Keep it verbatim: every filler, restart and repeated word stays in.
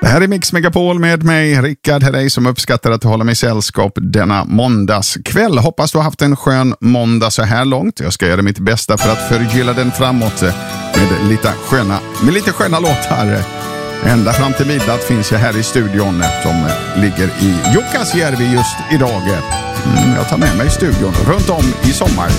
Det här är Mix Megapol med mig, Rickard Herrey, som uppskattar att hålla mig sällskap denna måndagskväll. Hoppas du har haft en skön måndag så här långt. Jag ska göra mitt bästa för att förgylla den framåt med lite sköna, med lite sköna låtar. Ända fram till midnatt finns jag här i studion som ligger i Jukkasjärvi just idag. Mm, jag tar med mig studion runt om i sommar.